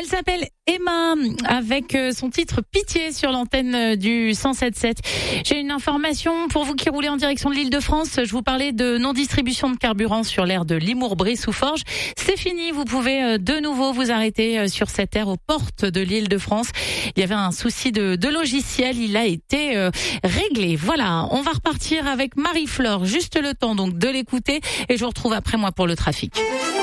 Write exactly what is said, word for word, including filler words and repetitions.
Elle s'appelle Emma avec son titre Pitié sur l'antenne du cent sept sept. J'ai une information pour vous qui roulez en direction de l'Île-de-France. Je vous parlais de non-distribution de carburant sur l'aire de Limours-Brie-sous-Forges. C'est fini, vous pouvez de nouveau vous arrêter sur cette aire aux portes de l'Île-de-France. Il y avait un souci de, de logiciel, il a été euh, réglé. Voilà, on va repartir avec Marie-Flore, juste le temps donc de l'écouter et je vous retrouve après moi pour le trafic.